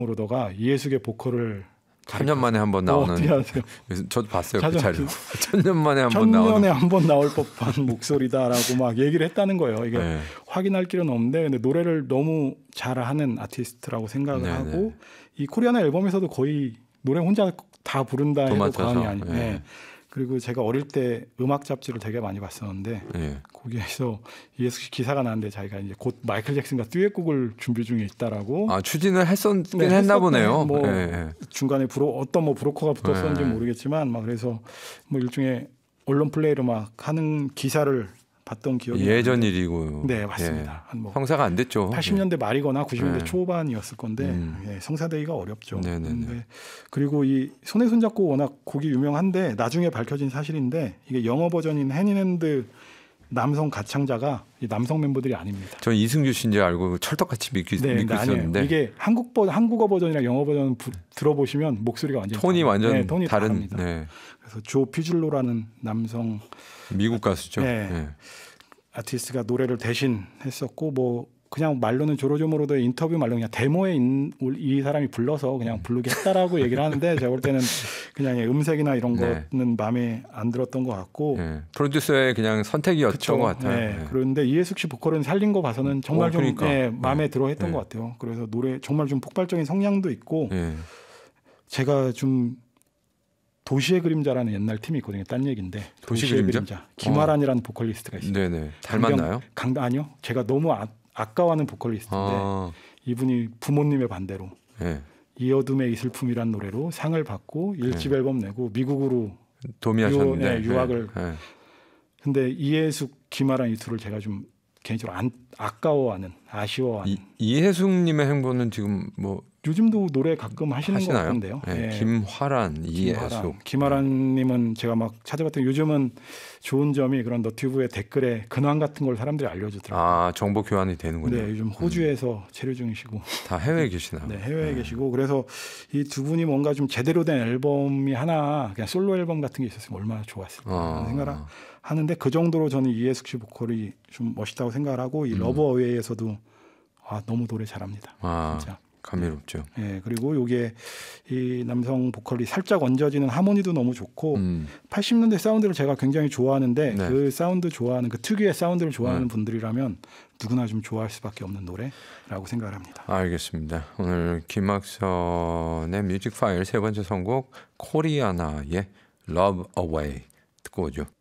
로더가 이해숙의 보컬을 천년 만에 한 번 나오는. 어떻게 아세요? 저도 봤어요 그 자료. 천년 만에 한 번 나오는. 천년에 한 번 나올 법한 목소리다라고 막 얘기를 했다는 거예요. 이게 네. 확인할 길은 없는데 근데 노래를 너무 잘하는 아티스트라고 생각을 네네. 하고 이 코리아나 앨범에서도 거의 노래 혼자 다 부른다 해도 과언이 아니에요. 네. 그리고 제가 어릴 때 음악 잡지를 되게 많이 봤었는데 네. 거기에서 이해숙 씨 기사가 나는데 자기가 이제 곧 마이클 잭슨과 듀엣곡을 준비 중에 있다라고. 아 추진을 했었긴 네, 했나 보네요. 뭐 네. 중간에 어떤 뭐 브로커가 붙었었는지 네. 모르겠지만 막 그래서 뭐 일종의 언론 플레이를 막 하는 기사를 봤던 기억이 예전 나는데. 일이고. 네 맞습니다. 한 뭐 성사가 안 됐죠. 80년대 말이거나 90년대 네. 초반이었을 건데 예, 성사되기가 어렵죠. 네네네. 근데 그리고 이 손에 손잡고 워낙 곡이 유명한데 나중에 밝혀진 사실인데 이게 영어 버전인 해니핸드 남성 가창자가 이 남성 멤버들이 아닙니다. 저 이승규 씨인 줄 알고 철떡같이 믿고 아니에요. 있었는데 이게 한국어 버전이랑 영어 버전 들어보시면 목소리가 완전 톤이 완전 네, 톤이 다른. 다릅니다. 네. 그래서 조 피줄로라는 남성 미국 가수죠. 네. 네. 아티스트가 노래를 대신 했었고 뭐 그냥 말로는 조로조모로도의 인터뷰 말로 그냥 데모에 이 사람이 불러서 그냥 부르게 했다라고 얘기를 하는데 제가 볼 때는 그냥 음색이나 이런 네. 거는 마음에 안 들었던 것 같고 네. 프로듀서의 그냥 선택이었던 그쵸. 것 같아요. 네. 네. 그런데 이해숙 씨 보컬은 살린 거 봐서는 정말 좀 그러니까. 네, 마음에 네. 들어했던 네. 것 같아요. 그래서 노래 정말 좀 폭발적인 성량도 있고 네. 제가 좀 도시의 그림자라는 옛날 팀이 있거든요. 딴 얘기인데 도시의 그림자? 김아란이라는 보컬리스트가 있어요. 네네. 닮았나요? 아니요. 제가 너무 아까워하는 보컬리스트인데 이분이 부모님의 반대로 네. 이 어둠의 이 슬픔이란 노래로 상을 받고 1집 앨범 내고 미국으로 도미하셨는데 유학을. 네. 근데 이해숙, 김아란 이 둘을 제가 좀 개인적으로 아까워하는 아쉬워하는. 이해숙님의 행보는 지금 뭐 요즘도 노래 가끔 하시는 것 하시나요? 같은데요. 네. 네. 김화란, 이해숙. 김아란님은 제가 막 찾아봤더니 요즘은 좋은 점이 그런 너튜브의 댓글에 근황 같은 걸 사람들이 알려주더라고요. 아 정보 교환이 되는군요. 네, 요즘 호주에서 체류 중이시고. 다 해외에 계시나요? 네, 해외에 계시고 그래서 이 두 분이 뭔가 좀 제대로 된 앨범이 하나 그냥 솔로 앨범 같은 게 있었으면 얼마나 좋았을까 하는 생각을 하는데 그 정도로 저는 이해숙 씨 보컬이 좀 멋있다고 생각을 하고 이 러브 어웨이에서도 너무 노래 잘합니다. 진짜. 감미롭죠. 네, 그리고 요게 이 남성 보컬이 살짝 얹어지는 하모니도 너무 좋고 80년대 사운드를 제가 굉장히 좋아하는데 네. 그 사운드 좋아하는 그 특유의 사운드를 좋아하는 분들이라면 누구나 좀 좋아할 수밖에 없는 노래라고 생각을 합니다. 알겠습니다. 오늘 김학선의 뮤직 파일 세 번째 선곡 코리아나의 Love Away 듣고 오죠.